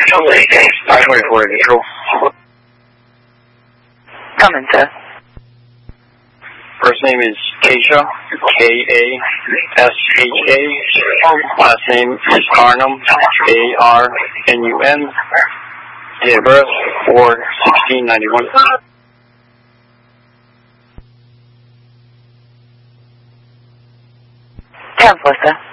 I-24 Control. Come in, sir. First name is Kasha, K-A-S-H-A. Last name is Arnum, A-R-N-U-M. Date of birth, 4/16/91. 10-4, sir.